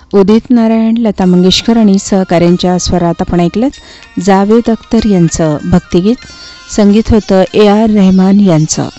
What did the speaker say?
उदित नारायण, लता मंगेशकर आणि सहकाऱ्यांच्या स्वरात आपण ऐकलं जावेद अख्तर यांचं भक्तिगीत. संगीत होतं AR रहमान यांचं.